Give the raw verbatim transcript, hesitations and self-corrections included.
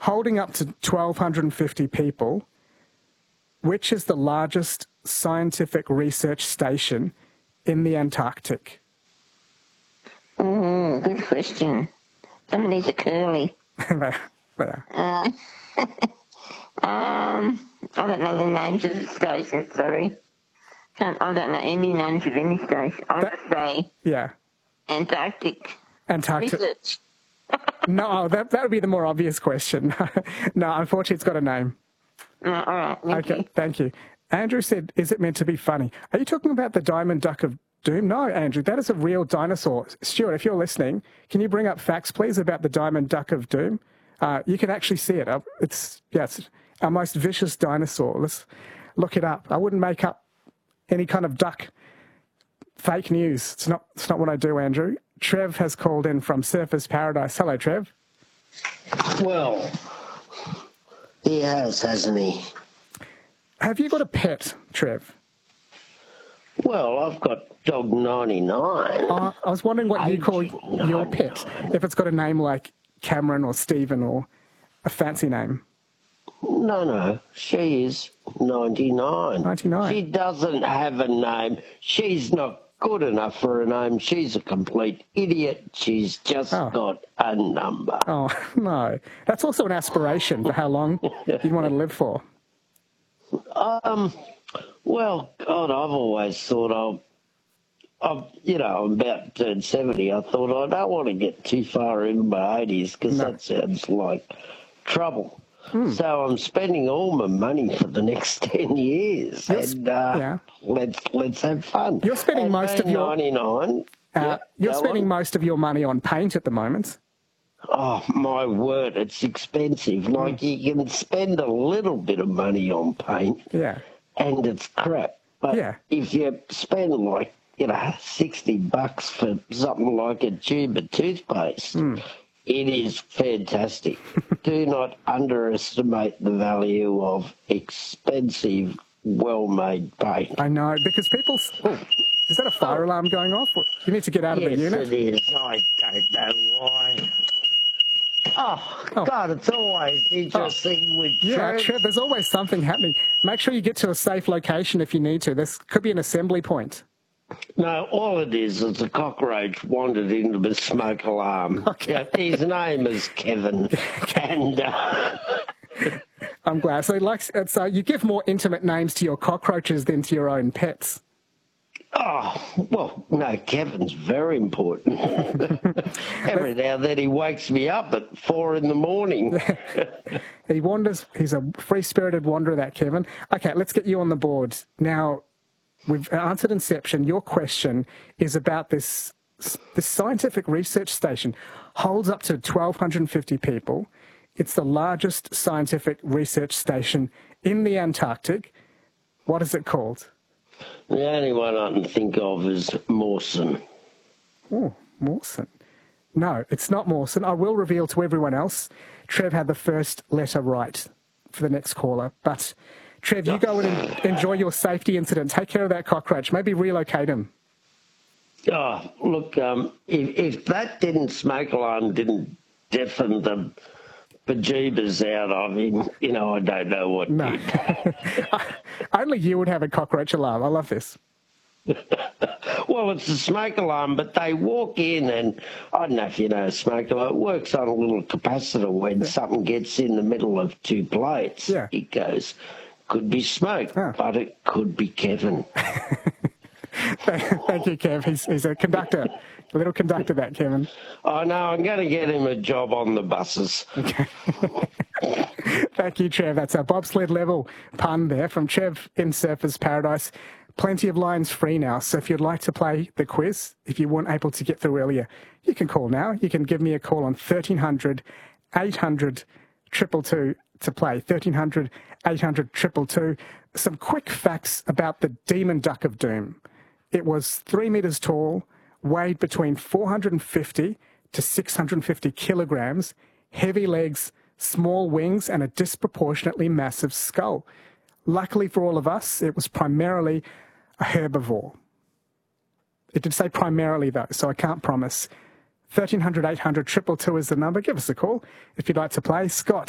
holding up to twelve fifty people, which is the largest scientific research station in the Antarctic? Mm, good question. Some of these are curly. There, there. Uh, um, I don't know the names of the stations, sorry. Can't, I don't know any names of any station. I'll That- just say Yeah, Antarctic Antarctic. Research. No, that that would be the more obvious question. No, unfortunately, it's got a name. No, all right, thank Okay, you. thank you. Andrew said, is it meant to be funny? Are you talking about the diamond duck of doom? No, Andrew, that is a real dinosaur. Stuart, if you're listening, can you bring up facts, please, about the diamond duck of doom? Uh, you can actually see it. Uh, It's, yes, our most vicious dinosaur. Let's look it up. I wouldn't make up any kind of duck fake news. It's not, it's not what I do, Andrew. Trev has called in from Surfers Paradise. Hello, Trev. Well, he has, hasn't he? Have you got a pet, Trev? Well, I've got dog ninety-nine. Uh, I was wondering what you call your pet, if it's got a name like Cameron or Stephen or a fancy name. No, no, she is ninety-nine. ninety-nine. She doesn't have a name. She's not good enough for a name. She's a complete idiot. She's just Oh. got a number. Oh, no. That's also an aspiration for how long you want to live for. Um, well, God, I've always thought I'll, I've, you know, I'm about to turn seventy. I thought I don't want to get too far into my eighties because No. that sounds like trouble. Hmm. So I'm spending all my money for the next ten years, Yes, and uh, yeah. let's let's have fun. You're spending And most of being your- ninety-nine. Uh, yeah, you're go spending on. most of your money on paint at the moment. Oh, my word, it's expensive. Like, you can spend a little bit of money on paint, Yeah. and it's crap. But Yeah. if you spend, like, you know, sixty bucks for something like a tube of toothpaste, Hmm. it is fantastic. Do not underestimate the value of expensive, well-made paint. I know, because people... Oh, is that a fire alarm going off? You need to get out of Yes, the unit. it is. I don't know why. Oh, Oh. God, it's always interesting with Yeah, Trev. Trev, there's always something happening. Make sure you get to a safe location if you need to. This could be an assembly point. No, all it is is a cockroach wandered into the smoke alarm. Okay. Yeah, his name is Kevin, and uh, I'm glad. So, like, it's, uh, you give more intimate names to your cockroaches than to your own pets. oh, well, no, Kevin's very important. Every now and then he wakes me up at four in the morning. He wanders. He's a free-spirited wanderer, that Kevin. Okay, let's get you on the board. Now, we've answered Inception. Your question is about this, this scientific research station. Holds up to twelve fifty people. It's the largest scientific research station in the Antarctic. What is it called? The only one I can think of is Mawson. Oh, Mawson. No, it's not Mawson. I will reveal to everyone else. Trev had the first letter right for the next caller. But, Trev, you go and enjoy your safety incident. Take care of that cockroach. Maybe relocate him. Oh, look, um, if, if that didn't smoke alarm didn't deafen the bejeebers out of him, you know, I don't know what No. did. Only you would have a cockroach alarm. I love this. Well, it's a smoke alarm, but they walk in and I don't know if you know a smoke alarm, it works on a little capacitor when Yeah. something gets in the middle of two plates. Yeah. It goes, could be smoke, Ah. but it could be Kevin. Thank you, Kev. He's, he's a conductor. A little conductor, that, Kevin. I know, I'm going to get him a job on the buses. Thank you, Trev. That's a bobsled level pun there from Trev in Surfers Paradise. Plenty of lines free now, so if you'd like to play the quiz, if you weren't able to get through earlier, you can call now. You can give me a call on thirteen hundred, eight hundred, two two two to play. thirteen hundred, eight hundred, two two two. Some quick facts about the Demon Duck of Doom. It was three metres tall, weighed between four hundred fifty to six hundred fifty kilograms, heavy legs, small wings, and a disproportionately massive skull. Luckily for all of us, it was primarily a herbivore. It did say primarily, though, so I can't promise. thirteen hundred, eight hundred, two two two is the number. Give us a call if you'd like to play. Scott